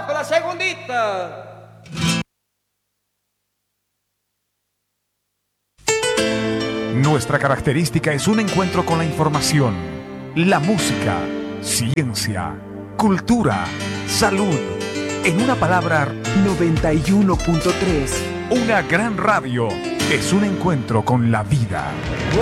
con la segundita. Nuestra característica es un encuentro con la información, la música, ciencia, cultura, salud. En una palabra, 91.3. una gran radio es un encuentro con la vida.